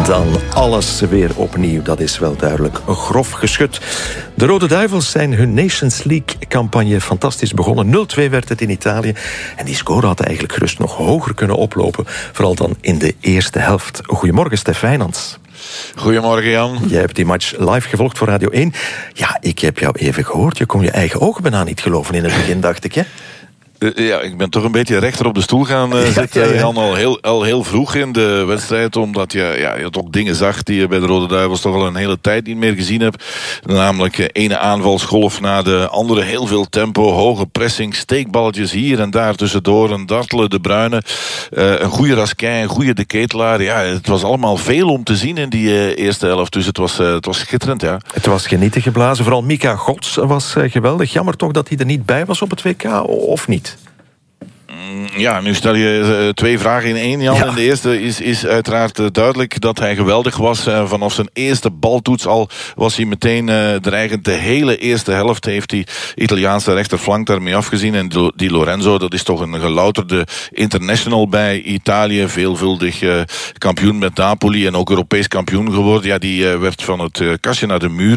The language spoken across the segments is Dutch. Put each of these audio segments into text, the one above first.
Dan alles weer opnieuw, dat is wel duidelijk grof geschud. De Rode Duivels zijn hun Nations League-campagne fantastisch begonnen. 0-2 werd het in Italië. En die score had eigenlijk gerust nog hoger kunnen oplopen. Vooral dan in de eerste helft. Goedemorgen, Stef Wijnands. Goedemorgen, Jan. Jij hebt die match live gevolgd voor Radio 1. Ja, ik heb jou even gehoord. Je kon je eigen ogen bijna niet geloven in het begin, dacht ik, hè? Ja, ik ben toch een beetje rechter op de stoel gaan zitten, Jan, al heel vroeg in de wedstrijd. Omdat je toch dingen zag die je bij de Rode Duivels toch al een hele tijd niet meer gezien hebt. Namelijk ene aanvalsgolf na de andere. Heel veel tempo, hoge pressing, steekballetjes hier en daar tussendoor. Een Dartele, De Bruyne, een goede Raskin, een goede De Ketelaar. Ja, het was allemaal veel om te zien in die eerste helft. Dus het was schitterend, ja. Het was genieten geblazen. Vooral Mika Gods was geweldig. Jammer toch dat hij er niet bij was op het WK, of niet? Ja, nu stel je twee vragen in één, Jan. Ja. En de eerste is uiteraard duidelijk dat hij geweldig was. Vanaf zijn eerste baltoets al was hij meteen dreigend. De hele eerste helft heeft die Italiaanse rechterflank daarmee afgezien. En Di Lorenzo, dat is toch een gelouterde international bij Italië. Veelvuldig kampioen met Napoli en ook Europees kampioen geworden. Ja, die werd van het kastje naar de muur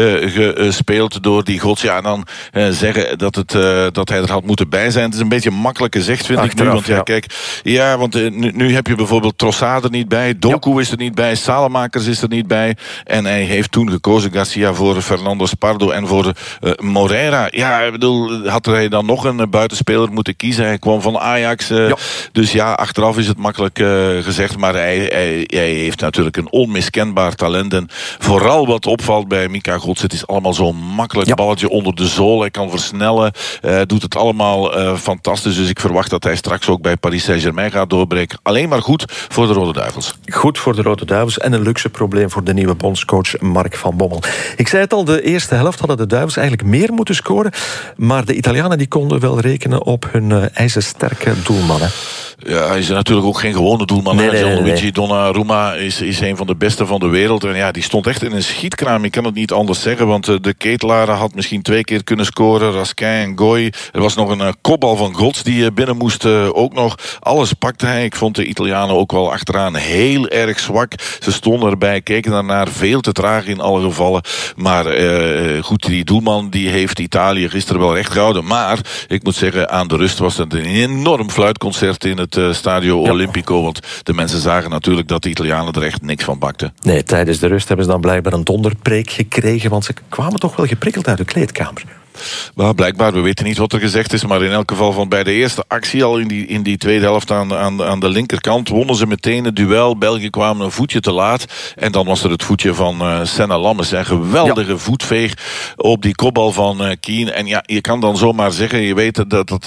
gespeeld door die Gods. Ja, en dan zeggen dat hij er had moeten bij zijn. Het is een beetje makkelijk gezegd, vind ik nu. Want kijk, want nu heb je bijvoorbeeld Trossard er niet bij, Doku is er niet bij, Salemakers is er niet bij. En hij heeft toen gekozen, Garcia, voor Fernando Spardo en voor Moreira. Ja, ik bedoel, had hij dan nog een buitenspeler moeten kiezen? Hij kwam van Ajax. Dus ja, achteraf is het makkelijk gezegd. Maar hij heeft natuurlijk een onmiskenbaar talent. En vooral wat opvalt bij Mika Gods, het is allemaal zo'n makkelijk balletje onder de zool. Hij kan versnellen, doet het allemaal fantastisch. Dus ik verwacht dat hij straks ook bij Paris Saint-Germain gaat doorbreken. Alleen maar goed voor de Rode Duivels. Goed voor de Rode Duivels en een luxe probleem voor de nieuwe bondscoach Mark van Bommel. Ik zei het al, de eerste helft hadden de Duivels eigenlijk meer moeten scoren. Maar de Italianen die konden wel rekenen op hun ijzersterke doelman. Hè? Ja, hij is natuurlijk ook geen gewone doelman. Gianluigi Donnarumma is een van de beste van de wereld. En ja, die stond echt in een schietkraam. Ik kan het niet anders zeggen, want de Ketelaar had misschien 2 keer kunnen scoren. Raskin en Goy. Er was nog een kopbal van Gods die binnen moest ook nog. Alles pakte hij. Ik vond de Italianen ook wel achteraan heel erg zwak. Ze stonden erbij, keken daarnaar. Veel te traag in alle gevallen. Maar goed, die doelman die heeft Italië gisteren wel recht gehouden. Maar ik moet zeggen, aan de rust was het een enorm fluitconcert in het Stadio Olimpico. Want de mensen zagen natuurlijk dat de Italianen er echt niks van bakten. Nee, tijdens de rust hebben ze dan blijkbaar een donderpreek gekregen. Want ze kwamen toch wel geprikkeld uit de kleedkamer. Maar blijkbaar, we weten niet wat er gezegd is, maar in elk geval van bij de eerste actie al in die tweede helft aan de linkerkant wonnen ze meteen het duel. België kwam een voetje te laat en dan was er het voetje van Senna Lammes. Een geweldige voetveeg op die kopbal van Keane. En ja, je kan dan zomaar zeggen, je weet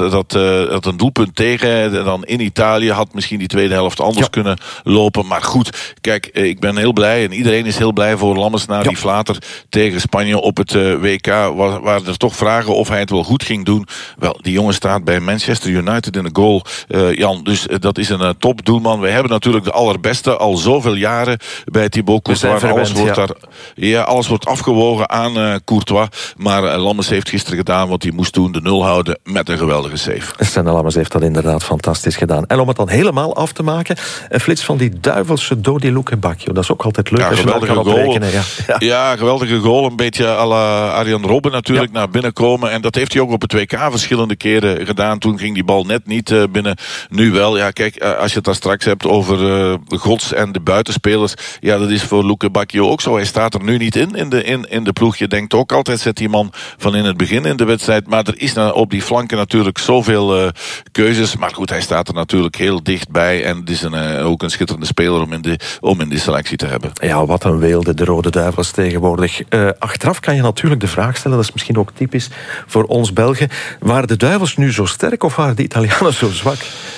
dat een doelpunt tegen dan in Italië had misschien die tweede helft anders kunnen lopen. Maar goed, kijk, ik ben heel blij en iedereen is heel blij voor Lammes na die flater tegen Spanje op het WK, waar er toch vragen of hij het wel goed ging doen. Wel, die jongen staat bij Manchester United in de goal, Jan. Dus dat is een topdoelman. Wij hebben natuurlijk de allerbeste al zoveel jaren bij Thibaut Courtois. Alles wordt afgewogen aan Courtois. Maar Lammes heeft gisteren gedaan wat hij moest doen. De 0 houden met een geweldige save. Senna Lammes heeft dat inderdaad fantastisch gedaan. En om het dan helemaal af te maken, een flits van die duivelse Dodi Lukebakio. Dat is ook altijd leuk als je dat kan oprekenen. Ja, geweldige goal. Een beetje à la Arjen Robben natuurlijk naar binnen komen. En dat heeft hij ook op het WK verschillende keren gedaan. Toen ging die bal net niet binnen. Nu wel. Ja, kijk, als je het daar straks hebt over Gods en de buitenspelers. Ja, dat is voor Lukebakio ook zo. Hij staat er nu niet in de ploeg. Je denkt ook altijd, zet die man van in het begin in de wedstrijd. Maar er is op die flanken natuurlijk zoveel keuzes. Maar goed, hij staat er natuurlijk heel dichtbij. En het is ook een schitterende speler om in die selectie te hebben. Ja, wat een weelde de Rode Duivels tegenwoordig. Achteraf kan je natuurlijk de vraag stellen, dat is misschien ook typisch voor ons Belgen. Waren de Duivels nu zo sterk of waren de Italianen zo zwak?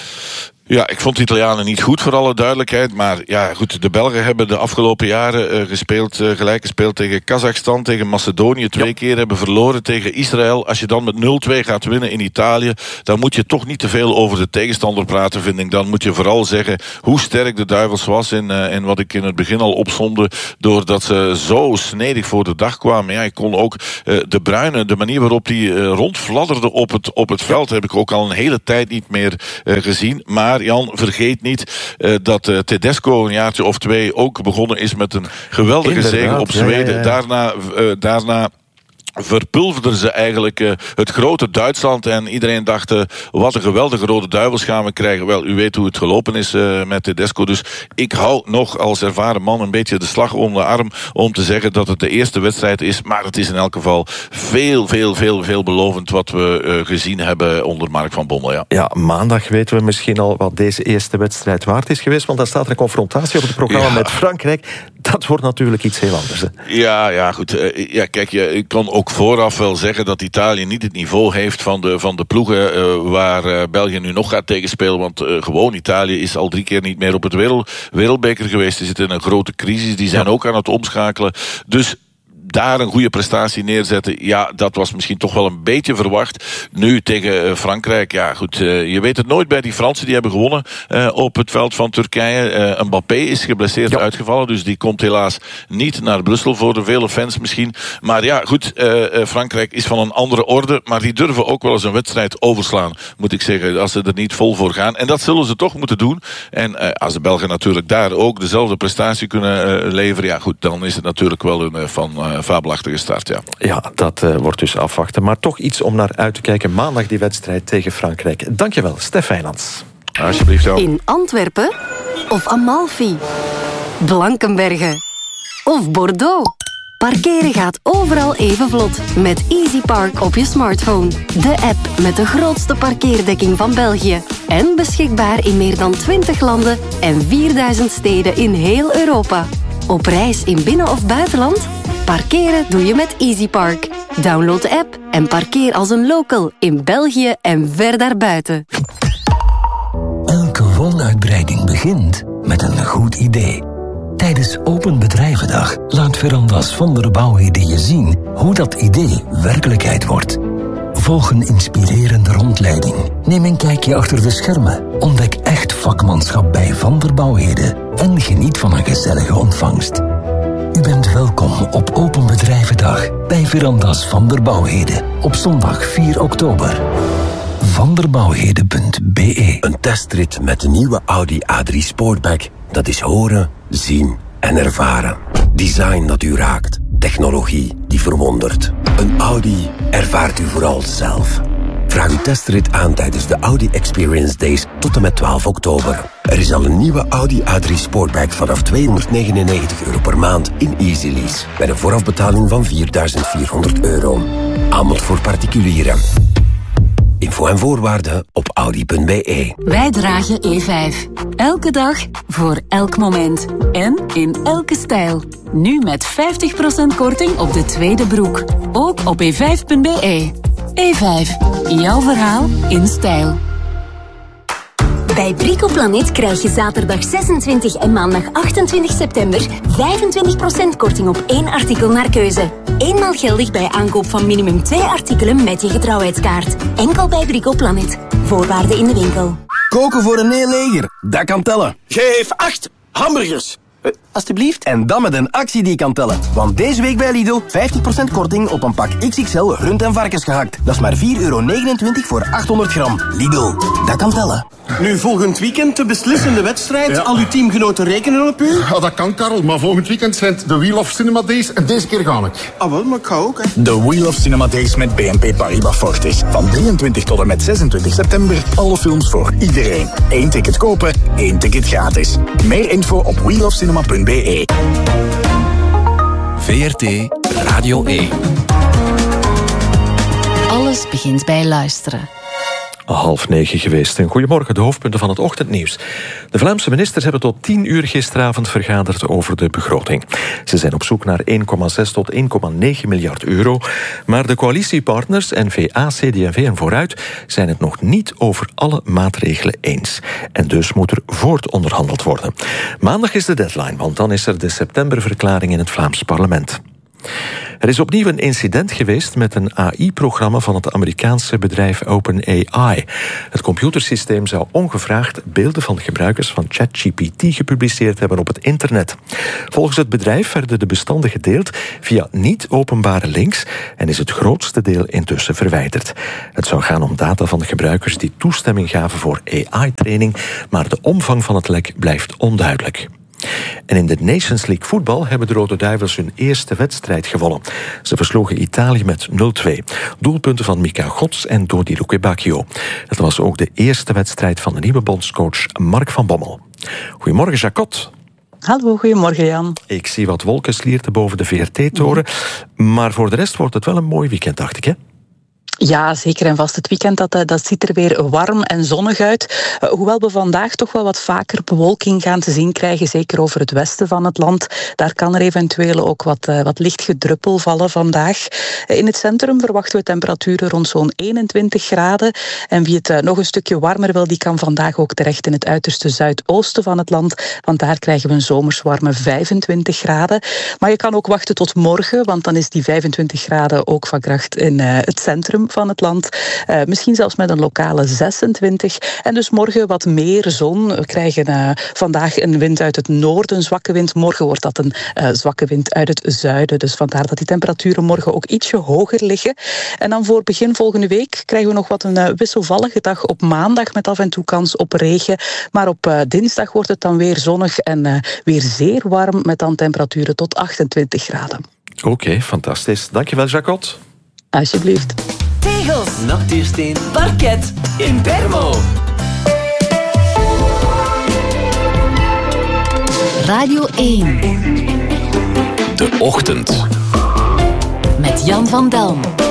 Ja, ik vond de Italianen niet goed, voor alle duidelijkheid. Maar ja, goed, de Belgen hebben de afgelopen jaren gelijk gespeeld tegen Kazachstan, tegen Macedonië 2 keer, hebben verloren tegen Israël. Als je dan met 0-2 gaat winnen in Italië, dan moet je toch niet te veel over de tegenstander praten, vind ik. Dan moet je vooral zeggen hoe sterk de Duivels was en wat ik in het begin al opsomde, doordat ze zo snedig voor de dag kwamen. Ja, ik kon ook De Bruyne, de manier waarop hij rondfladderde op het veld, heb ik ook al een hele tijd niet meer gezien. Maar Maar Jan, vergeet niet dat Tedesco een jaartje of 2 ook begonnen is met een geweldige zege op Zweden. Ja. Daarna verpulverden ze eigenlijk het grote Duitsland en iedereen dacht, wat een geweldige Rode Duivels gaan we krijgen. Wel, u weet hoe het gelopen is met Tedesco, dus ik hou nog als ervaren man een beetje de slag om de arm om te zeggen dat het de eerste wedstrijd is, maar het is in elk geval veel belovend wat we gezien hebben onder Mark van Bommel. Ja. Ja, maandag weten we misschien al wat deze eerste wedstrijd waard is geweest, want daar staat er een confrontatie op het programma met Frankrijk. Dat wordt natuurlijk iets heel anders. Hè? Ja, goed. Kijk, je kan ook vooraf wel zeggen dat Italië niet het niveau heeft van de ploegen waar België nu nog gaat tegenspelen. Want gewoon Italië is al 3 keer niet meer op het wereldbeker geweest. Die zitten in een grote crisis. Die zijn ook aan het omschakelen. Dus daar een goede prestatie neerzetten, ja, dat was misschien toch wel een beetje verwacht. Nu tegen Frankrijk, ja goed, je weet het nooit bij die Fransen, die hebben gewonnen op het veld van Turkije. Mbappé is geblesseerd uitgevallen, dus die komt helaas niet naar Brussel voor de vele fans misschien. Maar ja, goed, Frankrijk is van een andere orde, maar die durven ook wel eens een wedstrijd overslaan, moet ik zeggen, als ze er niet vol voor gaan. En dat zullen ze toch moeten doen. En als de Belgen natuurlijk daar ook dezelfde prestatie kunnen leveren, ja goed, dan is het natuurlijk wel een fabelachtige start, ja. Ja, dat wordt dus afwachten. Maar toch iets om naar uit te kijken. Maandag die wedstrijd tegen Frankrijk. Dankjewel, Stef Wijnands. Alsjeblieft, ja. In Antwerpen of Amalfi, Blankenberge of Bordeaux. Parkeren gaat overal even vlot met Easy Park op je smartphone. De app met de grootste parkeerdekking van België. En beschikbaar in meer dan 20 landen en 4000 steden in heel Europa. Op reis in binnen- of buitenland? Parkeren doe je met Easy Park. Download de app en parkeer als een local in België en ver daarbuiten. Elke woonuitbreiding begint met een goed idee. Tijdens Open Bedrijvendag laat Verandas van der Bouwheden je zien hoe dat idee werkelijkheid wordt. Volg een inspirerende rondleiding. Neem een kijkje achter de schermen. Ontdek echt vakmanschap bij Van der Bouwheden en geniet van een gezellige ontvangst. U bent welkom op Open Bedrijvendag bij Verandas van der Bouwheden op zondag 4 oktober. vanderbouwheden.be. Een testrit met de nieuwe Audi A3 Sportback. Dat is horen, zien en ervaren. Design dat u raakt. Technologie die verwondert. Een Audi ervaart u vooral zelf. Vraag uw testrit aan tijdens de Audi Experience Days tot en met 12 oktober. Er is al een nieuwe Audi A3 Sportback vanaf €299 per maand in Easy Lease. Met een voorafbetaling van €4.400. Aanbod voor particulieren. Info en voorwaarden op audi.be. Wij dragen E5. Elke dag, voor elk moment. En in elke stijl. Nu met 50% korting op de tweede broek. Ook op e5.be. E5. Jouw verhaal in stijl. Bij Brico Planet krijg je zaterdag 26 en maandag 28 september 25% korting op 1 artikel naar keuze. Eenmaal geldig bij aankoop van minimum 2 artikelen met je getrouwheidskaart. Enkel bij Brico Planet. Voorwaarden in de winkel. Koken voor een heel leger, dat kan tellen. Geef 8 hamburgers. Alsjeblieft. En dan met een actie die kan tellen. Want deze week bij Lidl 50% korting op een pak XXL rund- en varkensgehakt. Dat is maar €4,29 voor 800 gram. Lidl, dat kan tellen. Nu volgend weekend de beslissende wedstrijd. Ja. Al uw teamgenoten rekenen op u. Ja, dat kan, Karel. Maar volgend weekend zijn het de Wheel of Cinema Days en deze keer ga ik. Ah wel, maar ik ga ook, hè. De Wheel of Cinema Days met BNP Paribas Fortis. Van 23 tot en met 26 september. Alle films voor iedereen. 1 ticket kopen, 1 ticket gratis. Meer info op wheelofcinema.be. VRT Radio 1. Alles begint bij luisteren. 8:30 geweest. En goedemorgen, de hoofdpunten van het ochtendnieuws. De Vlaamse ministers hebben tot 10 uur gisteravond vergaderd over de begroting. Ze zijn op zoek naar 1,6 tot 1,9 miljard euro. Maar de coalitiepartners, N-VA, CD&V en Vooruit, zijn het nog niet over alle maatregelen eens. En dus moet er voortonderhandeld worden. Maandag is de deadline, want dan is er de septemberverklaring in het Vlaams parlement. Er is opnieuw een incident geweest met een AI-programma van het Amerikaanse bedrijf OpenAI. Het computersysteem zou ongevraagd beelden van gebruikers van ChatGPT gepubliceerd hebben op het internet. Volgens het bedrijf werden de bestanden gedeeld via niet-openbare links en is het grootste deel intussen verwijderd. Het zou gaan om data van gebruikers die toestemming gaven voor AI-training, maar de omvang van het lek blijft onduidelijk. En in de Nations League voetbal hebben de Rode Duivels hun eerste wedstrijd gewonnen. Ze versloegen Italië met 0-2. Doelpunten van Mika Gods en Dodi Lukebakio. Het was ook de eerste wedstrijd van de nieuwe bondscoach Mark van Bommel. Goedemorgen, Jacot. Hallo, goedemorgen Jan. Ik zie wat wolkenslierten boven de VRT-toren. Maar voor de rest wordt het wel een mooi weekend, dacht ik, hè? Ja, zeker en vast. Het weekend dat ziet er weer warm en zonnig uit. Hoewel we vandaag toch wel wat vaker bewolking gaan te zien krijgen, zeker over het westen van het land. Daar kan er eventueel ook wat licht gedruppel vallen vandaag. In het centrum verwachten we temperaturen rond zo'n 21 graden. En wie het nog een stukje warmer wil, die kan vandaag ook terecht in het uiterste zuidoosten van het land. Want daar krijgen we een zomers warme 25 graden. Maar je kan ook wachten tot morgen, want dan is die 25 graden ook van kracht in het centrum van het land. Misschien zelfs met een lokale 26. En dus morgen wat meer zon. We krijgen vandaag een wind uit het noorden, een zwakke wind. Morgen wordt dat een zwakke wind uit het zuiden. Dus vandaar dat die temperaturen morgen ook ietsje hoger liggen. En dan voor begin volgende week krijgen we nog wat een wisselvallige dag op maandag met af en toe kans op regen. Maar op dinsdag wordt het dan weer zonnig en weer zeer warm met dan temperaturen tot 28 graden. Oké, fantastisch. Dankjewel, Jacot. Alsjeblieft. Tegels, natuursteen, parket, Impermo. Radio 1. De Ochtend. Met Jan van Delm.